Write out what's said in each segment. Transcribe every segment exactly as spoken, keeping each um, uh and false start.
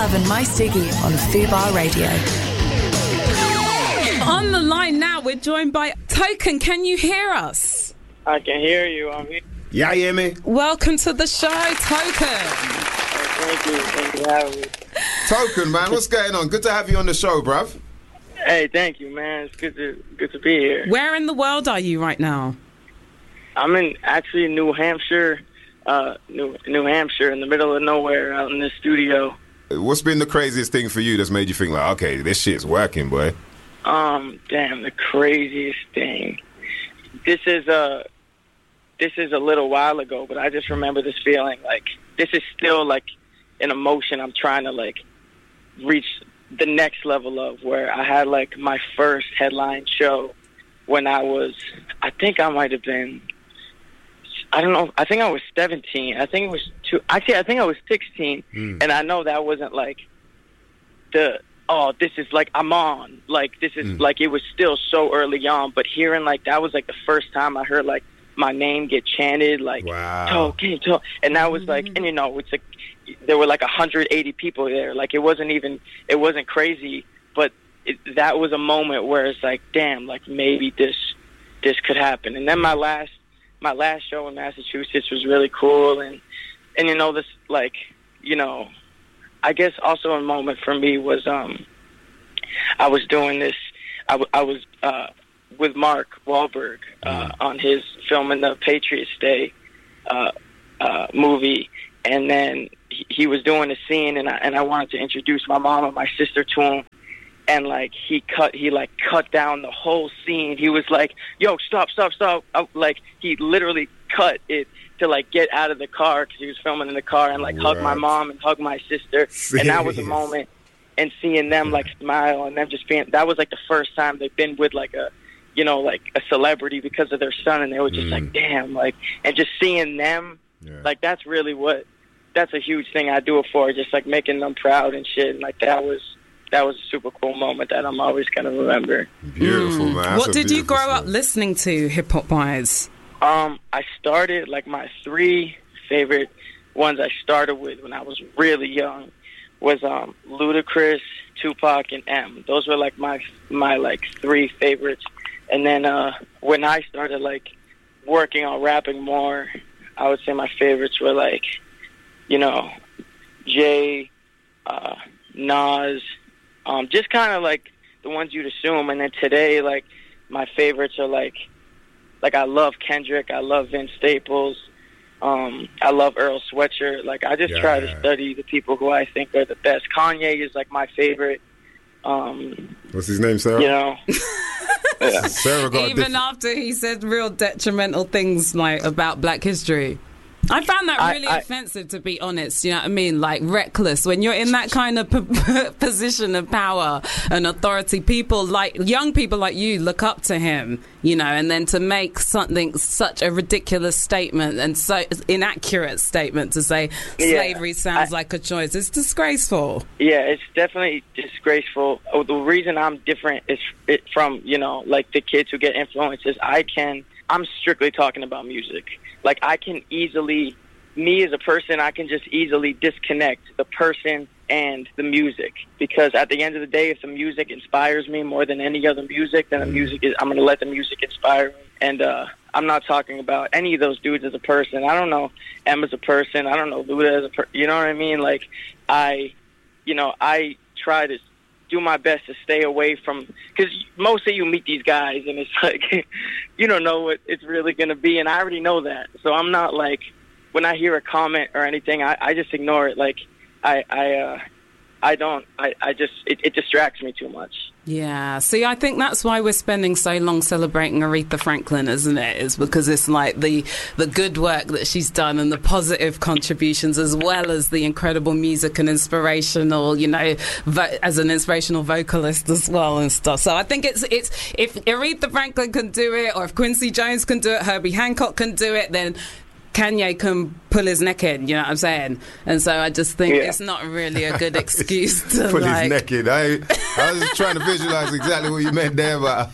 Having My Stiggy on Fubar Radio. On the line now, we're joined by Token. Can you hear us? I can hear you. I'm here. Yeah, you hear me? Welcome to the show, Token. Thank you. Thank you for having me. Token, man, what's going on? Good to have you on the show, bruv. Hey, thank you, man. It's good to good to be here. Where in the world are you right now? I'm in actually New Hampshire, uh, New New Hampshire, in the middle of nowhere, out in the studio. What's been the craziest thing for you that's made you think like, okay, this shit's working, boy? Um, damn, the craziest thing. This is a this is a little while ago, but I just remember this feeling like this is still like an emotion I'm trying to like reach the next level of, where I had like my first headline show when I was, I think I might have been, I don't know, I think I was seventeen. I think it was two, actually I think I was sixteen. Mm. And I know that wasn't like the, oh, this is like, I'm on. Like, this is mm. like, it was still so early on. But hearing like, that was like the first time I heard like my name get chanted, like, wow. Token, Token. And that was like, and you know, it's like, there were like one hundred eighty people there. Like, it wasn't even, it wasn't crazy. But it, that was a moment where it's like, damn, like maybe this, this could happen. And then my last, my last show in Massachusetts was really cool. And, and you know, this, like, you know, I guess also a moment for me was, um, I was doing this, I, w- I was, uh, with Mark Wahlberg, uh, on his film in the Patriots Day, uh, uh, movie. And then he, he was doing a scene, and I, and I wanted to introduce my mom and my sister to him. And like, he cut, he like cut down the whole scene. He was like, yo, stop, stop, stop. I, like, he literally cut it to like get out of the car, because he was filming in the car, and like right. hug my mom and hug my sister. Serious. And that was a moment, and seeing them like smile, and them just being, that was like the first time they've been with like a, you know, like a celebrity because of their son, and they were just mm. like, damn, like, and just seeing them, yeah. like, that's really what, that's a huge thing I do it for, just like making them proud and shit. And like, that was, that was a super cool moment that I'm always going to remember. Beautiful, mm. man. That's what did you grow story. up listening to, hip-hop wise? Um, I started, like, my three favorite ones I started with when I was really young was um, Ludacris, Tupac, and M. Those were, like, my, my like, three favorites. And then uh, when I started, like, working on rapping more, I would say my favorites were, like, you know, Jay, uh, Nas, um, just kind of, like, the ones you'd assume. And then today, like, my favorites are, like, like, I love Kendrick, I love Vince Staples, um, I love Earl Sweatshirt. Like, I just yeah. try to study the people who I think are the best. Kanye is, like, my favorite. Um, What's his name, Sarah? You know, yeah. Sarah got even after he said real detrimental things like about Black history. I found that really I, I, offensive, to be honest. You know what I mean? Like, reckless. When you're in that kind of p- position of power and authority, people like, young people like you look up to him, you know, and then to make something, such a ridiculous statement and so inaccurate statement to say slavery yeah, sounds I, like a choice. It's disgraceful. Yeah, it's definitely disgraceful. Oh, the reason I'm different is it from, you know, like the kids who get influences. I can, I'm strictly talking about music. Like, I can easily, me as a person, I can just easily disconnect the person and the music. Because at the end of the day, if the music inspires me more than any other music, then the music is, I'm going to let the music inspire me. And uh, I'm not talking about any of those dudes as a person. I don't know Em as a person. I don't know Luda as a person. You know what I mean? Like, I, you know, I try to do my best to stay away from, because mostly you meet these guys and it's like, you don't know what it's really going to be, and I already know that. So I'm not like, when I hear a comment or anything, I, I just ignore it. Like, I, I, uh, I don't, I, I just, it, it distracts me too much. Yeah. See, I think that's why we're spending so long celebrating Aretha Franklin, isn't it? Is because it's like the, the good work that she's done and the positive contributions, as well as the incredible music and inspirational, you know, vo- as an inspirational vocalist as well and stuff. So I think it's, it's, if Aretha Franklin can do it, or if Quincy Jones can do it, Herbie Hancock can do it, then Kanye can pull his neck in, you know what I'm saying? And so I just think yeah. it's not really a good excuse to pull like... his neck in. I, I was just trying to visualise exactly what you meant there, but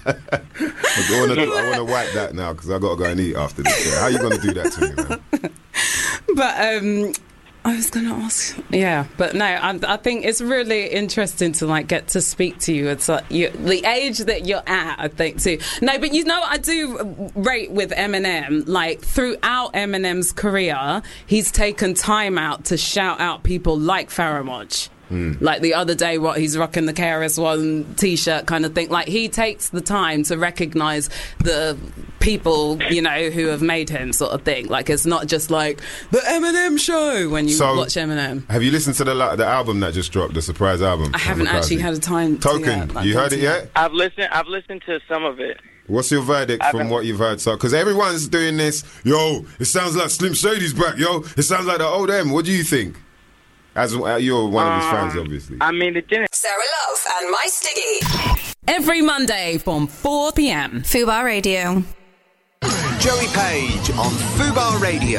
I want to wipe that now because I got to go and eat after this. Yeah. How are you going to do that to me, man? But um, I was going to ask. Yeah, but no, I, I think it's really interesting to like get to speak to you. It's like you, the age that you're at, I think too. No, but you know, I do rate with Eminem. Like throughout Eminem's career, he's taken time out to shout out people like Pharoah Monch. Mm. Like the other day, what he's rocking the K R S One T-shirt kind of thing. Like he takes the time to recognise the people, you know, who have made him, sort of thing. Like it's not just like the Eminem show when you so, watch Eminem. Have you listened to the the album that just dropped, the surprise album? I haven't actually had a time. Token, to yet, like, you heard it yet? I've listened. I've listened to some of it. What's your verdict from what you've heard? So, because everyone's doing this. Yo, it sounds like Slim Shady's back. Yo, it sounds like the old M. What do you think? As uh, you're one of his um, fans, obviously. I mean, it didn't. Sarah Love and My Stiggy. Every Monday from four p.m. Fubar Radio. Joey Page on Fubar Radio.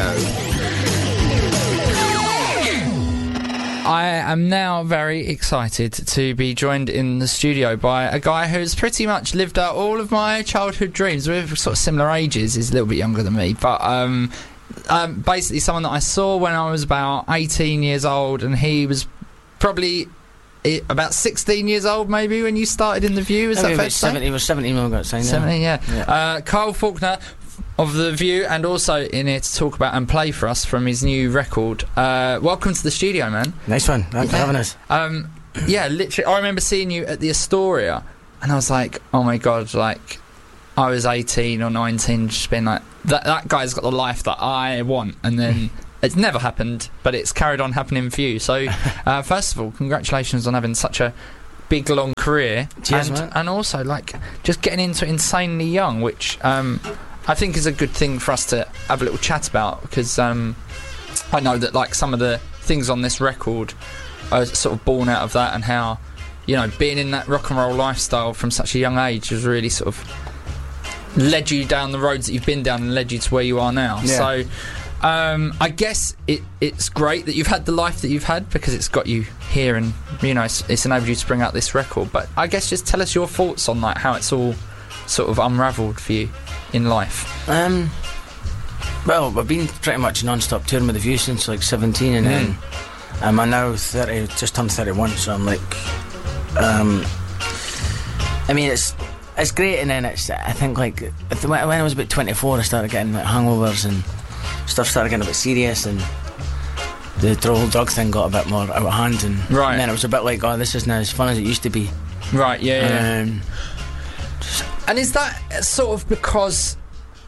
I am now very excited to be joined in the studio by a guy who's pretty much lived out all of my childhood dreams. We're sort of similar ages. He's a little bit younger than me, but um, um, basically someone that I saw when I was about eighteen years old, and he was probably about sixteen years old, maybe, when you started in The View. Is that fair to say? He was seventeen when I got signed. seventeen, yeah. yeah. Uh, Carl Faulkner of The View, and also in here to talk about and play for us from his new record. Uh, welcome to the studio, man. Nice one. Thanks for having us. Um, yeah, literally, I remember seeing you at the Astoria, and I was like, oh my god, like, I was eighteen or nineteen, just being like, that, that guy's got the life that I want, and then it's never happened, but it's carried on happening for you. So, uh, first of all, congratulations on having such a big, long career. Cheers, and, man. and also, like, just getting into it insanely young, which um, I think is a good thing for us to have a little chat about, because um, I know that, like, some of the things on this record are sort of born out of that, and how, you know, being in that rock and roll lifestyle from such a young age has really sort of led you down the roads that you've been down and led you to where you are now. Yeah. So um, I guess it, it's great that you've had the life that you've had, because it's got you here, and, you know, it's, it's enabled you to bring out this record. But I guess just tell us your thoughts on, like, how it's all sort of unravelled for you in life. Um, well, I've been pretty much non-stop touring with The View since like seventeen, and mm. then um, I'm now thirty, just turned thirty-one, so I'm like, um, I mean, it's it's great, and then it's, I think, like, when I was about twenty-four, I started getting like hangovers, and stuff started getting a bit serious, and the whole drug thing got a bit more out of hand, and, right. and then it was a bit like, oh, this isn't as fun as it used to be. Right, yeah, yeah. Um, And is that sort of because,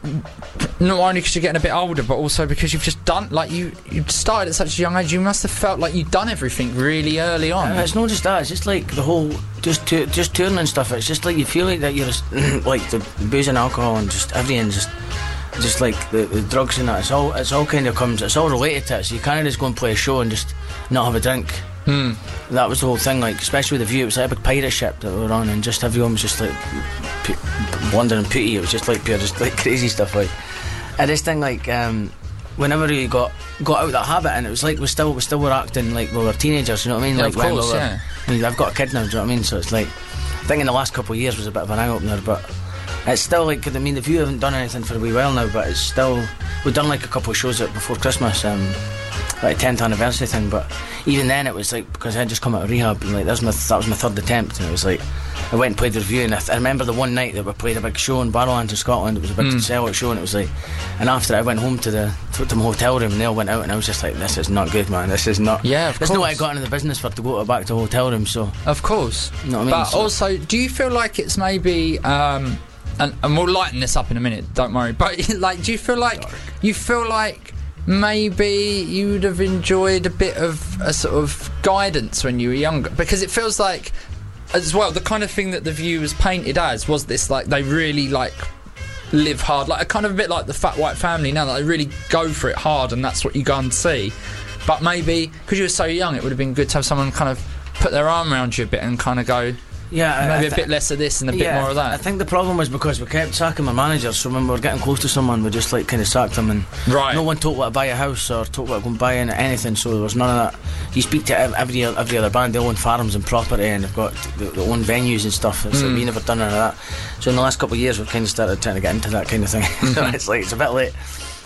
not only because you're getting a bit older, but also because you've just done, like, you you started at such a young age, you must have felt like you'd done everything really early on. Uh, it's not just that, it's just like the whole, just to, just touring and stuff, it's just like you feel like that you're just, like the booze and alcohol and just everything, just just like the, the drugs and that, it's all, it's all kind of comes, it's all related to it, so you can't just go and play a show and just not have a drink. Hmm. That was the whole thing, like, especially with The View, it was like a big pirate ship that we were on, and just everyone was just like p- wandering putty. It was just like pure, just like crazy stuff. Like, I just think, like, um, whenever we got got out of that habit, and it was like we still we still were acting like we were teenagers. You know what I mean? Yeah, like of course, when we were, yeah. I mean, I've got a kid now. Do you know what I mean? So it's like, I think in the last couple of years was a bit of an eye opener, but it's still like, I mean, The View haven't done anything for a wee while now, but it's still, we've done like a couple of shows at before Christmas. Um, like a tenth anniversary thing, but even then it was like, because I had just come out of rehab, and like that was my, that was my third attempt, and it was like, I went and played The Review, and I, th- I remember the one night that we played a big show in Barrowlands in Scotland. It was a big mm. sell-out show, and it was like, and after I went home to the to, to my hotel room, and they all went out, and I was just like, this is not good, man, this is not, yeah, of this course. is not what I got into the business for, to go back to a hotel room. So of course, you know what I mean? But so, also, do you feel like it's maybe um, and, and we'll lighten this up in a minute, don't worry, but like, do you feel like Dark. you feel like maybe you would have enjoyed a bit of a sort of guidance when you were younger? Because it feels like, as well, the kind of thing that The View was painted as was this, like, they really, like, live hard, like a kind of a bit like the Fat White Family now, that they really go for it hard, and that's what you go and see. But maybe because you were so young, it would have been good to have someone kind of put their arm around you a bit and kind of go, yeah, maybe th- a bit less of this and a yeah, bit more of that. I think the problem was because we kept sacking my managers, so when we were getting close to someone, we just like kind of sacked them, and right. no one told what to buy a house or told what to go and buy anything, so there was none of that. You speak to every every other band, they own farms and property, and they've got their own venues and stuff. It's mm. like we never done none of that. So in the last couple of years, we've kind of started trying to get into that kind of thing. Mm-hmm. It's like, it's a bit late.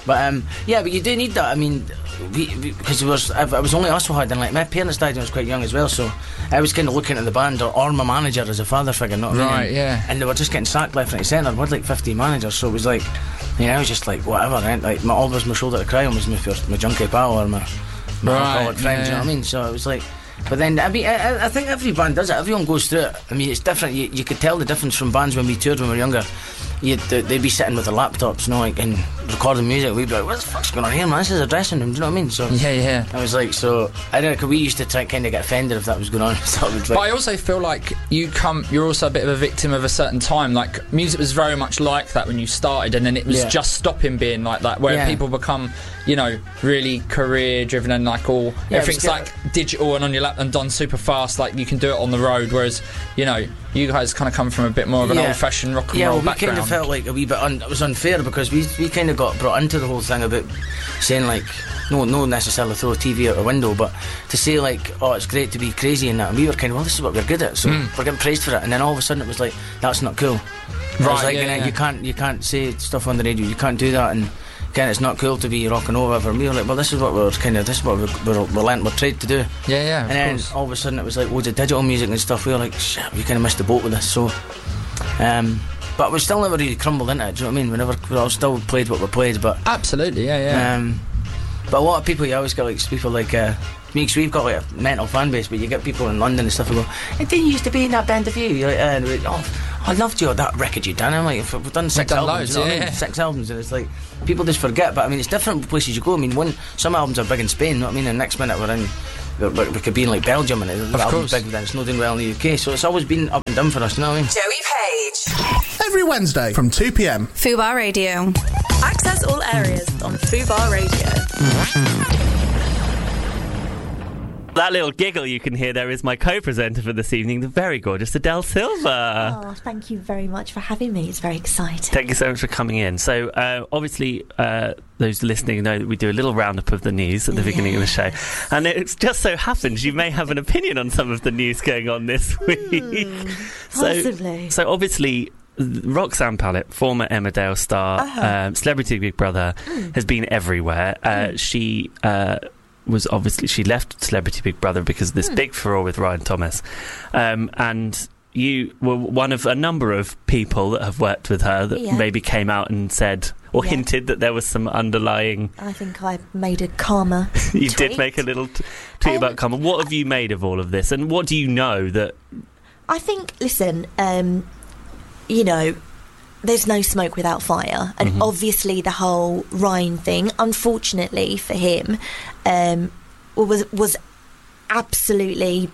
But um, yeah, but you do need that. I mean, because it was it was only us who had, and like my parents died when I was quite young as well, so I was kind of looking at the band or, or my manager as a father figure, not right, me. yeah. And they were just getting sacked left, right, and centre. We had like fifteen managers, so it was like, you know, I was just like whatever. Right? Like my always my shoulder to cry on was my first, my junkie pal or my my Right, alcoholic friend. yeah. You know what I mean? So it was like. But then, I mean, I, I think every band does it. Everyone goes through it. I mean, it's different. You, you could tell the difference from bands when we toured when we were younger. You'd, they'd be sitting with their laptops, you know, like, and recording music. We'd be like, what the fuck's going on here, man? This is a dressing room, do you know what I mean? So Yeah, yeah. I was like, so, I don't know, 'cause we used to try kind of get offended if that was going on. So it was But like, I also feel like you come, you're also a bit of a victim of a certain time. Like, music was very much like that when you started, and then it was Yeah. just stopping being like that, where Yeah. people become, you know, really career driven and like all, Yeah, everything's it's like digital and on your lap and done super fast, like you can do it on the road, whereas, you know, you guys kind of come from a bit more of an Yeah. old fashioned rock and yeah, roll well, we background. kind of felt like a wee bit un- it was unfair because we we kind of got brought into the whole thing about saying like no no necessarily throw a T V out a window, but to say like, oh, it's great to be crazy and that, and we were kind of, well, this is what we're good at, so Mm. we're getting praised for it, and then all of a sudden it was like, that's not cool. I was Right, like, yeah, you, know, yeah. you can't you can't say stuff on the radio, you can't do that, and kind of it's not cool to be rocking over. And we were like, well, this is what we're kind of this is what we're we're, we're, learnt, we're trained to do. Yeah, yeah, And of then course. all of a sudden it was like loads of digital music and stuff. We were like, shit, we kind of missed the boat with this. So, um, but we still never really crumbled into it. Do you know what I mean? We never, we all still played what we played. But Absolutely, yeah, yeah. um, but a lot of people, you always get like people like uh, me, 'cause we've got like a mental fan base. But you get people in London and stuff who go, "It didn't used to be in that band of you." You're like, uh, and we're like, "Oh, I loved you that record you done." I'm like, we've done six done albums, loads, you know what I yeah. mean? Six albums, and it's like people just forget. But I mean, it's different places you go. I mean, one some albums are big in Spain, you know what I mean? And next minute we're in. We we could be in like Belgium and the album's course. big, then it's not doing well in the U K. So it's always been up and down for us, you know what I mean? Joey Page. Every Wednesday from two p.m. Fubar Radio. Access all areas on Fubar Radio. That little giggle you can hear there is my co-presenter for this evening, the very gorgeous Adele Silva. Oh, thank you very much for having me. It's very exciting. Thank you so much for coming in. So, uh, obviously, uh, those listening know that we do a little roundup of the news at the beginning of the show. And it just so happens you may have an opinion on some of the news going on this week. Mm, so, possibly. So, obviously, Roxanne Pallett, former Emmerdale star, Uh-huh. um, Celebrity Big Brother, Mm. has been everywhere. Uh, Mm. She... Uh, was obviously she left Celebrity Big Brother because of this Hmm. big furore with Ryan Thomas, um, and you were one of a number of people that have worked with her that Yeah. maybe came out and said or Yeah. hinted that there was some underlying. I think I made a karma. You tweet. did make a little t- tweet Um, about karma. What have you made of all of this, and what do you know that? I think, listen, um, you know, there's no smoke without fire. And Mhm. obviously the whole Ryan thing, unfortunately for him, um, was was absolutely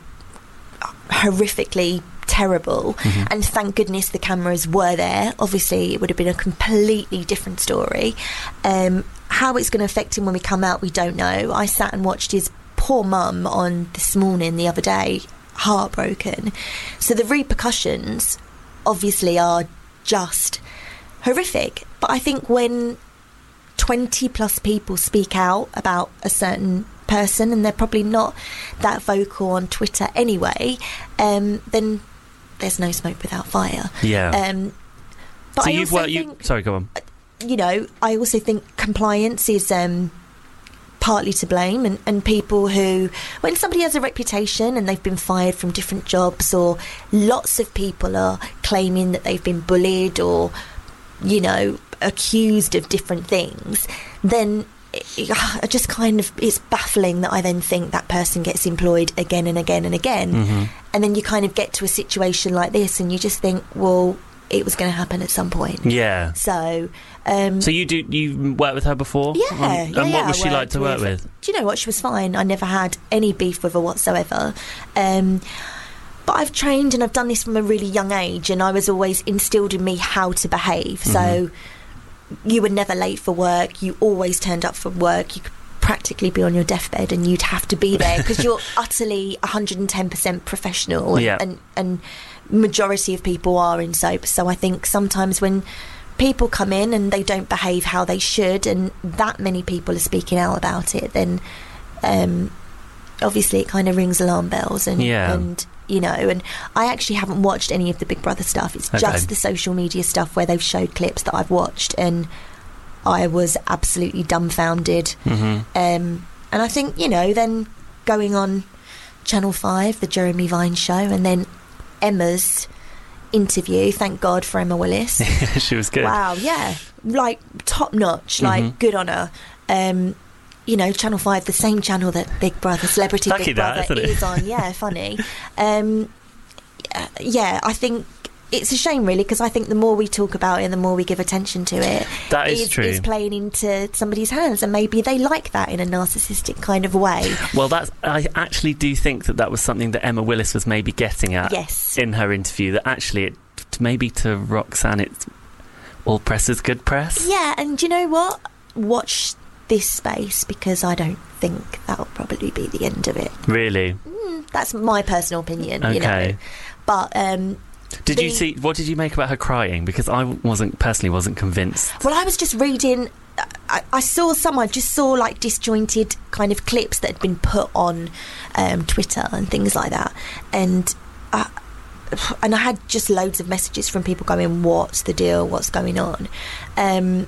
horrifically terrible. Mhm. And thank goodness the cameras were there. Obviously it would have been a completely different story. Um, how it's going to affect him when we come out, we don't know. I sat and watched his poor mum on This Morning the other day, heartbroken. So the repercussions obviously are just horrific. But I think when twenty plus people speak out about a certain person, and they're probably not that vocal on Twitter anyway, um, then there's no smoke without fire. Yeah. Um, but so I you've also worked. You, think, sorry, go on. you know, I also think compliance is um, partly to blame, and, and people who, when somebody has a reputation and they've been fired from different jobs, or lots of people are claiming that they've been bullied or, you know, accused of different things, then it, I just kind of, it's baffling that I then think that person gets employed again and again and again. Mm-hmm. And then you kind of get to a situation like this and you just think, well, it was going to happen at some point. Yeah. So, um, So you do you worked with her before? yeah, Um, yeah, and yeah, what was I she like worked to work with? Do you know what? She was fine. I never had any beef with her whatsoever. Um, but I've trained and I've done this from a really young age, and I was always instilled in me how to behave. Mhm. So you were never late for work. You always turned up for work. You could practically be on your deathbed and you'd have to be there because you're utterly one hundred ten percent professional, and, Yeah. and and majority of people are in soap. So I think sometimes when people come in and they don't behave how they should, and that many people are speaking out about it, then um, obviously it kind of rings alarm bells. And, Yeah. and you know, and I actually haven't watched any of the Big Brother stuff. It's Okay. just the social media stuff where they've showed clips that I've watched, and I was absolutely dumbfounded. Mm-hmm. Um, and I think, you know, then going on Channel five, the Jeremy Vine show, and then Emma's interview, thank God for Emma Willis. She was good. Wow, yeah. Like, top notch, like, Mm-hmm. good on her. Um, you know, Channel five, the same channel that Big Brother, Celebrity Lucky Big that, Brother isn't it? is on. Yeah, funny. Um, uh, yeah, I think it's a shame, really, because I think the more we talk about it and the more we give attention to it, That is is, true. is playing into somebody's hands, and maybe they like that in a narcissistic kind of way. Well, that's. I actually do think that that was something that Emma Willis was maybe getting at Yes. in her interview. That actually, it, maybe to Roxanne, it's all press is good press. Yeah, and you know what? Watch this space, because I don't think that'll probably be the end of it. Really? Mm, that's my personal opinion, you Okay. know. But um, Did the- you see? What did you make about her crying? Because I wasn't personally wasn't convinced. Well, I was just reading. I, I saw some. I just saw like disjointed kind of clips that had been put on um, Twitter and things like that, and I, and I had just loads of messages from people going, "What's the deal? What's going on?" Um,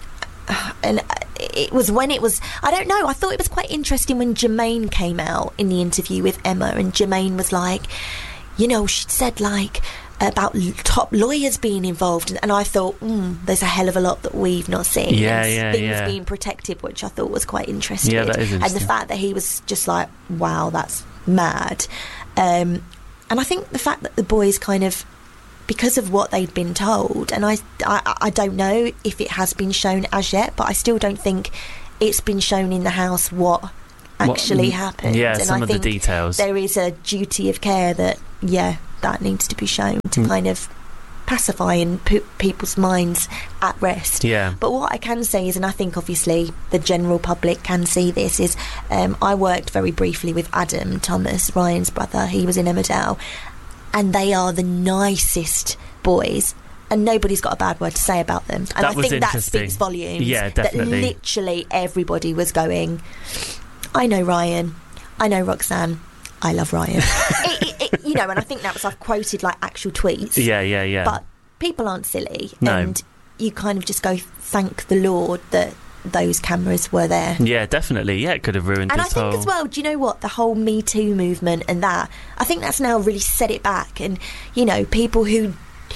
and it was when it was. I don't know. I thought it was quite interesting when Jermaine came out in the interview with Emma, and Jermaine was like, you know, she'd said like about l- top lawyers being involved, and, and I thought, mm, there's a hell of a lot that we've not seen. Yeah, and yeah, things yeah. being protected, which I thought was quite interesting. Yeah, that is And the interesting. fact that he was just like, wow, that's mad. Um, and I think the fact that the boys kind of, because of what they'd been told, and I, I, I don't know if it has been shown as yet, but I still don't think it's been shown in the house what actually What- happened. yeah, and some I of the think details. there is a duty of care that, yeah, that needs to be shown to Mm. kind of pacify and put people's minds at rest. Yeah. But what I can say is, and I think obviously the general public can see this, is um, I worked very briefly with Adam Thomas, Ryan's brother. He was in Emmerdale, and they are the nicest boys, and nobody's got a bad word to say about them. And That I was think that interesting. speaks volumes. Yeah, definitely. That literally everybody was going, I know Ryan, I know Roxanne, I love Ryan. it, it, it, you know, and I think that was, I've quoted like actual tweets. Yeah, yeah, yeah. But people aren't silly. No. And you kind of just go, thank the Lord that those cameras were there. Yeah, definitely. Yeah, it could have ruined And I this think whole. as well, do you know what? The whole Me Too movement and that, I think that's now really set it back. And, you know, people who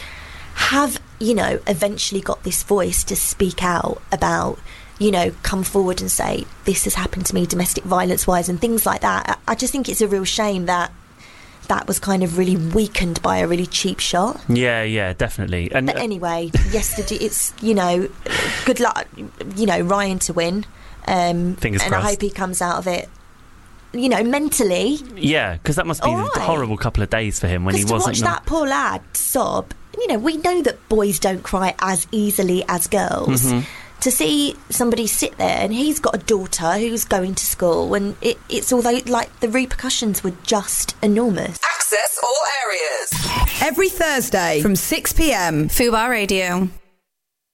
have, you know, eventually got this voice to speak out about, you know, come forward and say, this has happened to me domestic violence wise and things like that. I I just think it's a real shame that that was kind of really weakened by a really cheap shot. Yeah, yeah, definitely. And But anyway, yesterday, it's, you know, good luck, you know, Ryan to win. Um, Fingers and I crossed. hope he comes out of it, you know, mentally. yeah, because that must be All a right. horrible couple of days for him when he Because to wasn't. watch not- that poor lad sob, you know, we know that boys don't cry as easily as girls. Mhm. To see somebody sit there, and he's got a daughter who's going to school, and it, it's although like the repercussions were just enormous. Access all areas. Every Thursday from six p m. Fubar Radio.